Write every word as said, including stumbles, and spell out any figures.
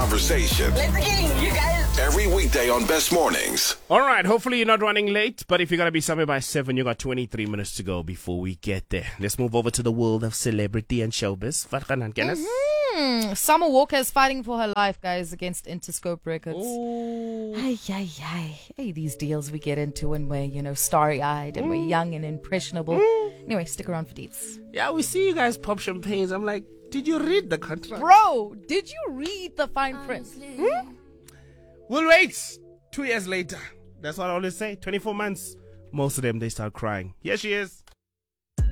conversation. Let's get you guys. Every weekday on Best Mornings. All right, hopefully you're not running late, but if you're going to be somewhere by seven, you got twenty-three minutes to go before we get there. Let's move over to the world of celebrity and showbiz. Farhan and Guinness. Mm-hmm. Summer Walker is fighting for her life, guys, against Interscope Records. Ooh. Ay, ay, ay. Hey, these deals we get into when we're, you know, starry-eyed and we're young and impressionable. Anyway, stick around for deets. Yeah, we see you guys pop champagnes. I'm like, did you read the contract? Bro, did you read the fine print? Hmm? We'll wait. Two years later. That's what I always say. twenty-four months. Most of them, they start crying. Here she is.